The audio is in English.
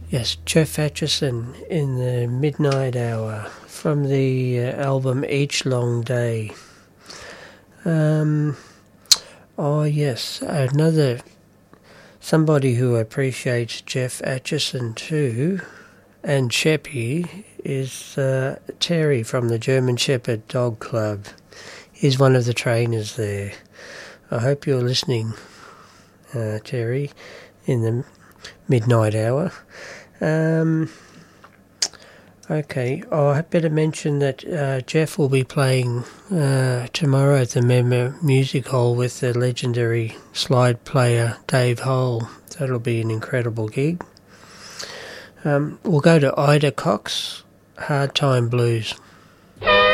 Yes, Jeff Atchison in the Midnight Hour from the album Each Long Day. Yes, another somebody who appreciates Jeff Atchison too, and Sheppy, is Terry from the German Shepherd Dog Club. He's one of the trainers there. I hope you're listening, Terry, in the Midnight Hour. Okay, I better mention that Jeff will be playing tomorrow at the Member Music Hall with the legendary slide player Dave Hole. That'll be an incredible gig. We'll go to Ida Cox, Hard Time Blues.